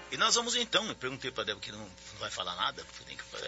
E nós vamos então, eu perguntei para a Débora que não vai falar nada, porque tem que falar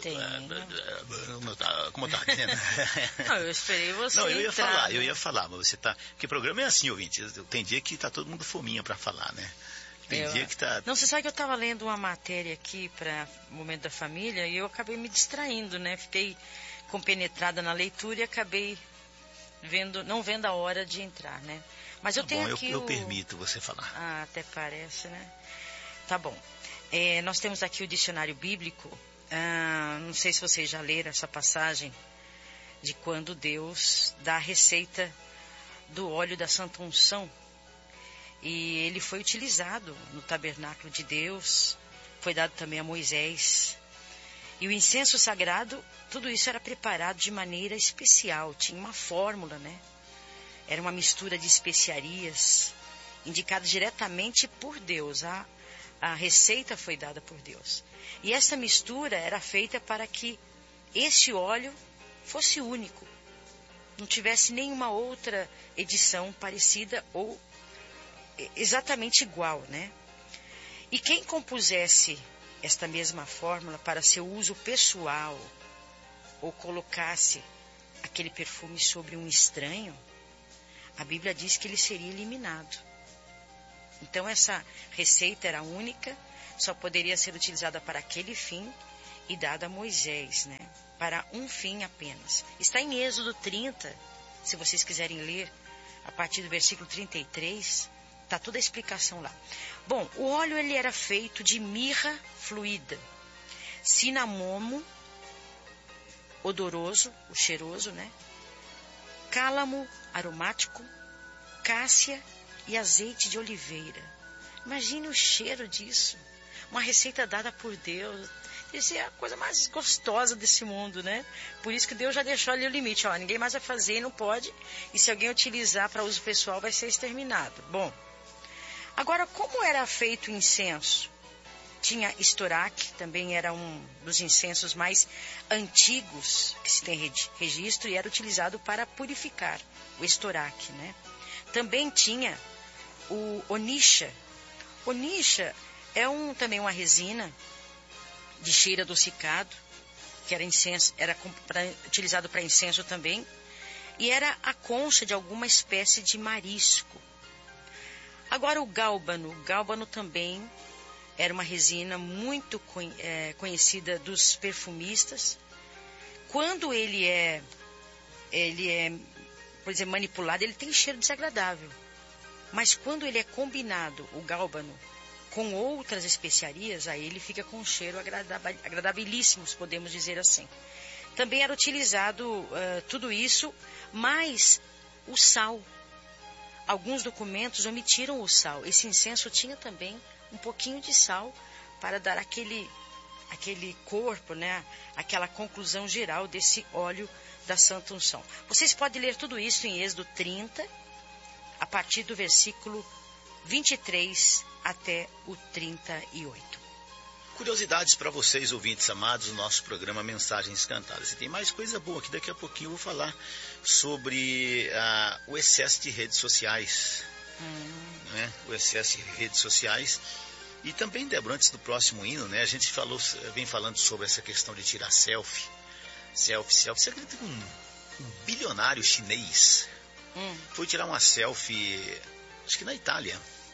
como eu estava dizendo. Não, eu esperei você. Não, eu ia falar, mas você tá. Porque o programa é assim, ouvinte. Tem dia que tá todo mundo fominha para falar, né? Tem dia que tá. Não, você sabe que eu estava lendo uma matéria aqui para o Momento da Família e eu acabei me distraindo, né? Fiquei compenetrada na leitura e acabei não vendo a hora de entrar, né? Mas eu tenho aqui eu permito você falar. Ah, até parece, né? Tá bom. Nós temos aqui o dicionário bíblico. Não sei se vocês já leram essa passagem de quando Deus dá a receita do óleo da Santa Unção. E ele foi utilizado no tabernáculo de Deus, foi dado também a Moisés. E o incenso sagrado, tudo isso era preparado de maneira especial, tinha uma fórmula, né? Era uma mistura de especiarias, indicada diretamente por Deus. A receita foi dada por Deus. E essa mistura era feita para que este óleo fosse único. Não tivesse nenhuma outra edição parecida ou exatamente igual, né? E quem compusesse esta mesma fórmula para seu uso pessoal ou colocasse aquele perfume sobre um estranho, a Bíblia diz que ele seria eliminado. Então essa receita era única, só poderia ser utilizada para aquele fim e dada a Moisés, né? Para um fim apenas. Está em Êxodo 30, se vocês quiserem ler, a partir do versículo 33, está toda a explicação lá. Bom, o óleo ele era feito de mirra fluida, cinamomo, odoroso, o cheiroso, né? Cálamo aromático, cássia e azeite de oliveira. Imagine o cheiro disso. Uma receita dada por Deus. Isso é a coisa mais gostosa desse mundo, né? Por isso que Deus já deixou ali o limite. Ó, ninguém mais vai fazer e não pode. E se alguém utilizar para uso pessoal, vai ser exterminado. Bom, agora, como era feito o incenso? Tinha estoraque, também era um dos incensos mais antigos que se tem registro e era utilizado para purificar, o estoraque, né? Também tinha o onixa. Onixa é também uma resina de cheiro adocicado, que era incenso, utilizado para incenso também, e era a concha de alguma espécie de marisco. Agora o gálbano também era uma resina muito conhecida dos perfumistas. Quando ele é, por exemplo, manipulado, ele tem cheiro desagradável. Mas quando ele é combinado, o gálbano, com outras especiarias, aí ele fica com um cheiro agradabilíssimos, podemos dizer assim. Também era utilizado tudo isso, mas o sal. Alguns documentos omitiram o sal. Esse incenso tinha também um pouquinho de sal para dar aquele corpo, né? Aquela conclusão geral desse óleo da Santa Unção. Vocês podem ler tudo isso em Êxodo 30, a partir do versículo 23 até o 38. Curiosidades para vocês, ouvintes amados, do nosso programa Mensagens Cantadas. E tem mais coisa boa aqui, daqui a pouquinho eu vou falar sobre o excesso de redes sociais. Né? O excesso de redes sociais. E também, Débora, antes do próximo hino, né, a gente vem falando sobre essa questão de tirar selfie. Selfie. Você acredita que um bilionário chinês foi tirar uma selfie, acho que na Itália?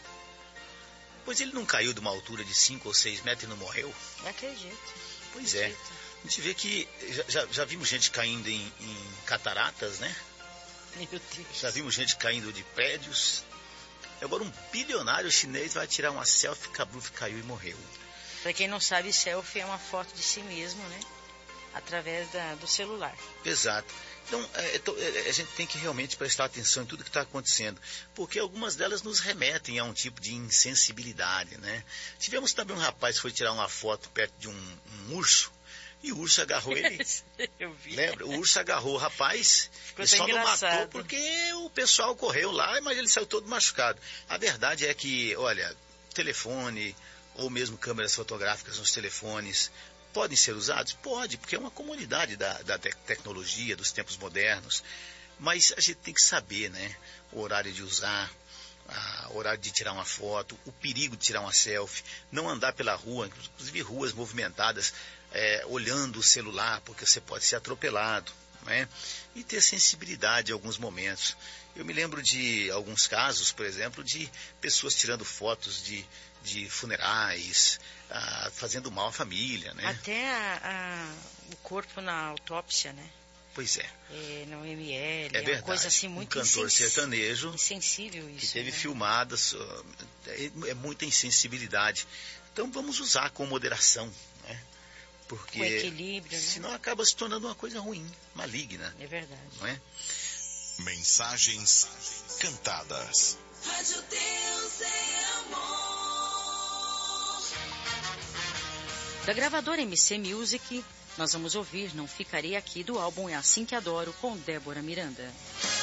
Pois ele não caiu de uma altura de 5 ou 6 metros e não morreu? Acredito. Pois é. A gente vê que já vimos gente caindo em cataratas, né? Meu Deus. Já vimos gente caindo de prédios. Agora um bilionário chinês vai tirar uma selfie, caiu e morreu. Para quem não sabe, selfie é uma foto de si mesmo, né? Através do celular. Exato. Então, a gente tem que realmente prestar atenção em tudo que está acontecendo, porque algumas delas nos remetem a um tipo de insensibilidade, né? Tivemos também um rapaz que foi tirar uma foto perto de um urso, e o urso agarrou ele. Eu vi. Lembra? O urso agarrou o rapaz e só não matou porque o pessoal correu lá, mas ele saiu todo machucado. A verdade é que, olha, telefone ou mesmo câmeras fotográficas nos telefones podem ser usados? Pode, porque é uma comunidade da tecnologia, dos tempos modernos. Mas a gente tem que saber, né? O horário de usar, horário de tirar uma foto, o perigo de tirar uma selfie, não andar pela rua, inclusive ruas movimentadas, olhando o celular, porque você pode ser atropelado, né? E ter sensibilidade em alguns momentos. Eu me lembro de alguns casos, por exemplo, de pessoas tirando fotos de funerais, fazendo mal à família, né? Até o corpo na autópsia, né? Pois é. No ML, é verdade. Uma coisa assim muito cantor sertanejo insensível isso, que teve né? filmadas, é muita insensibilidade. Então vamos usar com moderação, né? Porque com equilíbrio, né? Senão acaba se tornando uma coisa ruim, maligna. É verdade. Não é? Mensagens cantadas. Rádio Deus é amor. Da gravadora MC Music, nós vamos ouvir Não Ficarei Aqui, do álbum É Assim Que Adoro, com Débora Miranda.